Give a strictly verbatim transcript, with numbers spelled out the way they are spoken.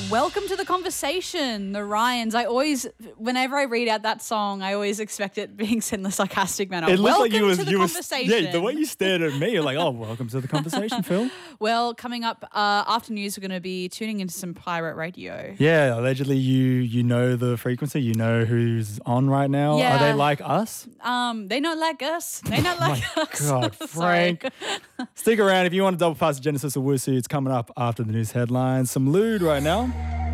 Welcome to the conversation, the Ryans. I always, whenever I read out that song, I always expect it being said in a sarcastic manner. It looked welcome like you was, to the you conversation. Was, yeah, the way you stared at me, you're like, oh, welcome to the conversation, Phil. Well, coming up uh, after news, we're going to be tuning into some pirate radio. Yeah, allegedly you you know the frequency, you know who's on right now. Yeah. Are they like us? Um, they not like us. They not like us. God, Sorry. Frank. Stick around if you want to double pass the Genesis of Wusu. It's coming up after the news headlines. Some lewd right now.